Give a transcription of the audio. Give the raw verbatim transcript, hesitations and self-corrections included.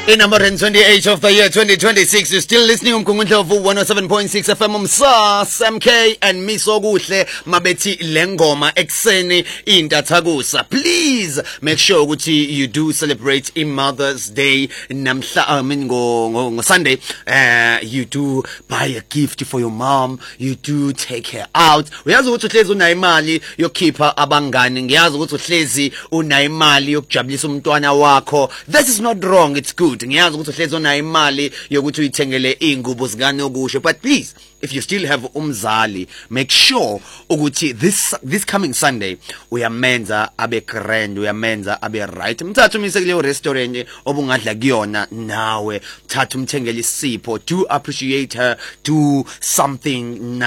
In number twenty-eight of the year twenty twenty-six, you're still listening on Kungundlovu one oh seven point six F M umsa Sam K and Miso Kuhle mabethi lengoma ekseni intathakusa. Please make sure ukuthi you do celebrate in Mother's Day namhla I mean go go Sunday. Uh, you do buy a gift for your mom. You do take her out. Uyazi ukuthi uhlezi una imali yokhipha abangani. Ngiyazi ukuthi uhlezi una imali yokujabulisa umntwana wakho. This is not wrong. It's good. Ngiyazi ukuthi uhlezi ona imali yokuthi uyithengele ingubo zingane okusho, but please, if you still have umzali, make sure ukuthi this this coming Sunday uyamenza abe grand, uyamenza abe right. Mthatha umise kuleyo restaurant obungadla kuyona nawe, thatha umthengele isipho. Do appreciate her, do something